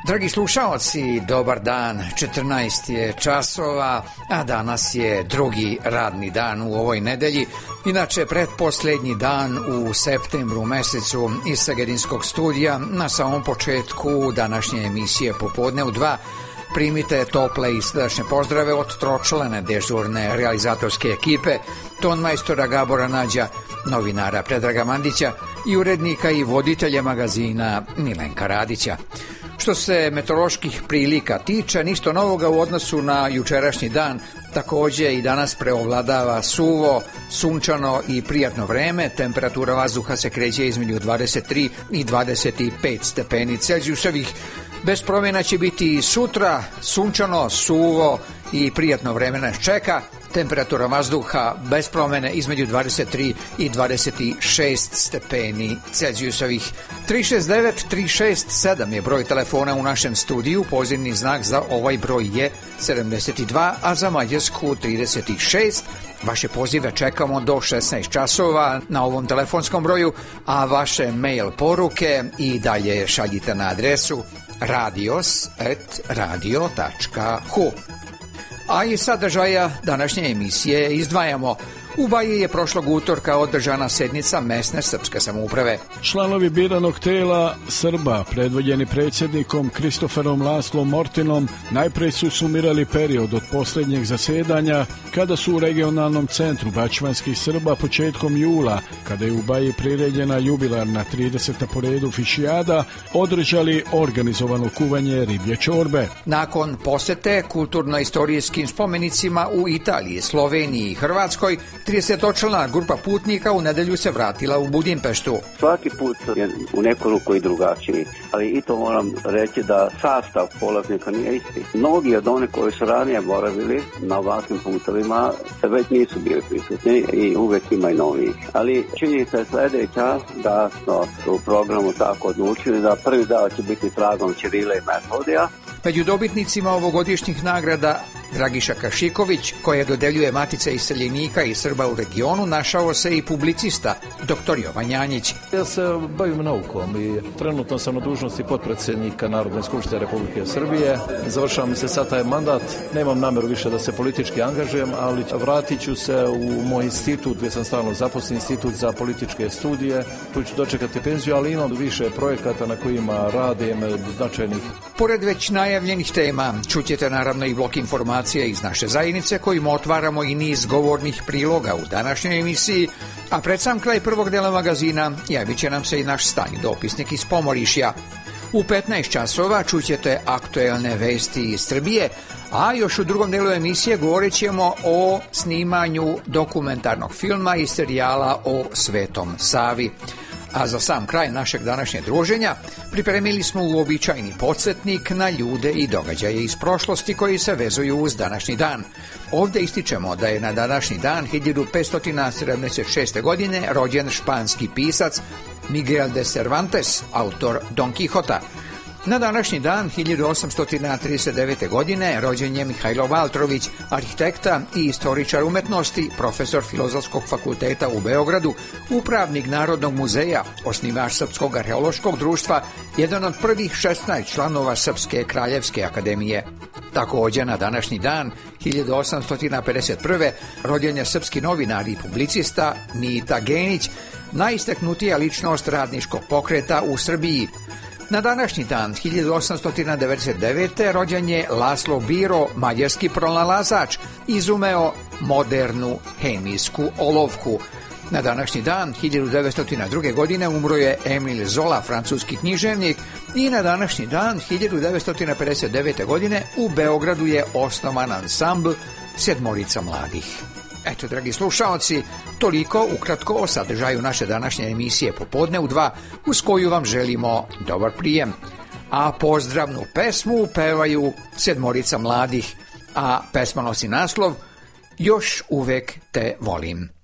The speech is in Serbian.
Dragi slušaoci, dobar dan, 14 je časova, a danas je drugi radni dan u ovoj nedelji, inače pretposlednji dan u septembru mesecu iz Segedinskog studija. Na samom početku današnje emisije Popodne u 2 primite tople i srdačne pozdrave od tročlane dežurne realizatorske ekipe, tonmajstora Gabora Nađa, novinara Predraga Mandića i urednika i voditelja magazina Milenka Radića. Što se meteoroloških prilika tiče, ništa novoga u odnosu na jučerašnji dan. Također i danas preovladava suvo, sunčano i prijatno vreme. Temperatura vazduha se kreće između 23 i 25 stepeni Celzijusovih. Bez promjena će biti i sutra, sunčano, suvo i prijatno vreme nas čeka. Temperatura vazduha bez promjene između 23 i 26 stepeni Celzijusovih. 369-367 je broj telefona u našem studiju, pozivni znak za ovaj broj je 72, a za Mađarsku 36. Vaše pozive čekamo do 16 časova na ovom telefonskom broju, a vaše mail poruke i dalje šaljite na adresu radios@radio.hu. A iz sadržaja današnje emisije izdvajamo: u Baji je prošlog utorka održana sednica mesne srpske samouprave. Članovi biranog tela Srba, predvođeni predsjednikom Kristoferom Laslom Mortinom, najprej su sumirali period od posljednjeg zasedanja, kada su u regionalnom centru bačvanskih Srba početkom jula, kada je u Baji priređena jubilarna 30. po redu fišijada, održali organizovano kuvanje riblje čorbe. Nakon posete kulturno-istorijskim spomenicima u Italiji, Sloveniji i Hrvatskoj, 30-člana grupa putnika u nedelju se vratila u Budimpeštu. Svaki put je u neku ruku i drugačiji, ali i to moram reći da sastav polaznika nije isti. Mnogi od onih koji su ranije boravili na ovakvim putovima se već nisu bili prisutni i uvek ima i novih. Ali činjenica je sljedeća da smo u programu tako odlučili da prvi dan će biti tragom Ćirila i Metodija. Među dobitnicima ovogodišnjih nagrada Dragiša Kašiković, koje dodeljuje Matica iseljenika i Srba u regionu, našao se i publicista dr. Jovan Janjić. Ja se bavim naukom i trenutno sam na dužnosti potpredsjednika Narodne skupštine Republike Srbije. Završavam se sad taj mandat, nemam namjeru više da se politički angažujem, ali vratit ću se u moj institut gdje sam stalno zaposlen, institut za političke studije. Tu ću dočekati penziju, ali imam više projekata na kojima radim značajnih. Pored već najavljenih tema, čućete naravno i blok informacija iz naše zajednice, kojim otvaramo i niz govornih priloga u današnjoj emisiji, a pred sam kraj prvog dela magazina javit će nam se i naš stalni dopisnik iz Pomorišja. U 15 časova čućete aktuelne vesti iz Srbije, a još u drugom delu emisije govorit ćemo o snimanju dokumentarnog filma i serijala o Svetom Savi. A za sam kraj našeg današnjeg druženja pripremili smo uobičajeni podsjetnik na ljude i događaje iz prošlosti koji se vezuju uz današnji dan. Ovdje ističemo da je na današnji dan 1576. godine rođen španski pisac Miguel de Cervantes, autor Don Quixota. Na današnji dan 1839. godine rođen je Mihajlo Valtrović, arhitekta i istoričar umetnosti, profesor Filozofskog fakulteta u Beogradu, upravnik Narodnog muzeja, osnivač Srpskog arheološkog društva, jedan od prvih 16 članova Srpske kraljevske akademije. Također na današnji dan 1851. rođen je srpski novinar i publicista Mita Genić, najistaknutija ličnost radničkog pokreta u Srbiji. Na današnji dan 1899. rođen je Laslo Biro, mađarski pronalazač, izumeo modernu hemijsku olovku. Na današnji dan 1902. godine umro je Emil Zola, francuski književnik, i na današnji dan 1959. godine u Beogradu je osnovan ansambl Sedmorica mladih. Eto, dragi slušaoci, toliko ukratko o sadržaju naše današnje emisije Popodne u 2, uz koju vam želimo dobar prijem. A pozdravnu pesmu pevaju Sedmorica mladih, a pesma nosi naslov Još uvek te volim.